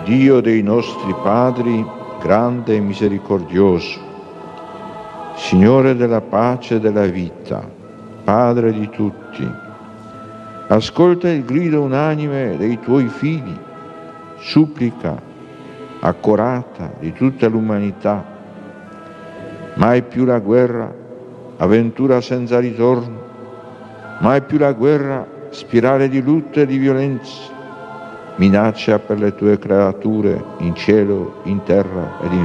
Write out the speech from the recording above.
Dio dei nostri padri, grande e misericordioso, Signore della pace e della vita, Padre di tutti, ascolta il grido unanime dei tuoi figli, supplica accorata di tutta l'umanità. Mai più la guerra, avventura senza ritorno, mai più la guerra, spirale di lutto e di violenza, minaccia per le tue creature in cielo, in terra ed in